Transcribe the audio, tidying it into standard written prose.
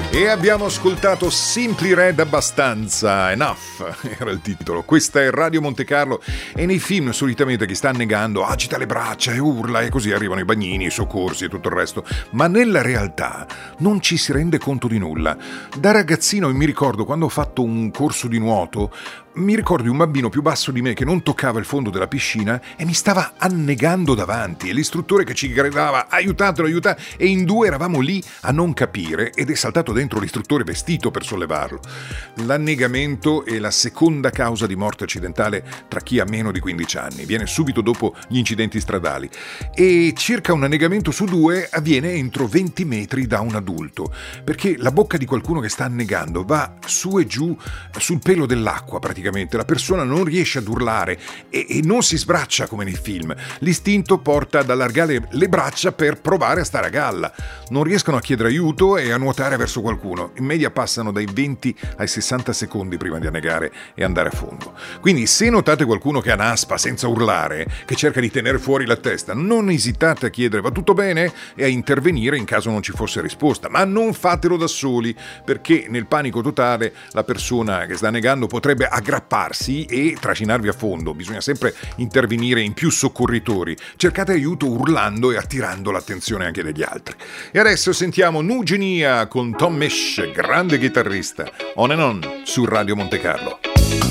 E abbiamo ascoltato Simply Red abbastanza, Enough era il titolo. Questa è Radio Monte Carlo e nei film solitamente chi sta annegando agita le braccia e urla e così arrivano i bagnini, i soccorsi e tutto il resto, ma nella realtà non ci si rende conto di nulla. Da ragazzino mi ricordo quando ho fatto un corso di nuoto, mi ricordo di un bambino più basso di me che non toccava il fondo della piscina e mi stava annegando davanti e l'istruttore che ci gridava aiutatelo, aiutatelo, e in due eravamo lì a non capire ed è saltato dentro l'istruttore vestito per sollevarlo. L'annegamento è la seconda causa di morte accidentale tra chi ha meno di 15 anni, viene subito dopo gli incidenti stradali e circa un annegamento su due avviene entro 20 metri da un adulto, perché la bocca di qualcuno che sta annegando va su e giù sul pelo dell'acqua praticamente. La persona non riesce ad urlare e non si sbraccia come nei film. L'istinto porta ad allargare le braccia per provare a stare a galla. Non riescono a chiedere aiuto e a nuotare verso qualcuno. In media passano dai 20 ai 60 secondi prima di annegare e andare a fondo. Quindi se notate qualcuno che annaspa senza urlare, che cerca di tenere fuori la testa, non esitate a chiedere va tutto bene e a intervenire in caso non ci fosse risposta. Ma non fatelo da soli, perché nel panico totale la persona che sta annegando potrebbe aggrapparsi e trascinarvi a fondo. Bisogna sempre intervenire in più soccorritori. Cercate aiuto urlando e attirando l'attenzione anche degli altri. E adesso sentiamo Nugenia con Tom Misch, grande chitarrista, On and On su Radio Monte Carlo.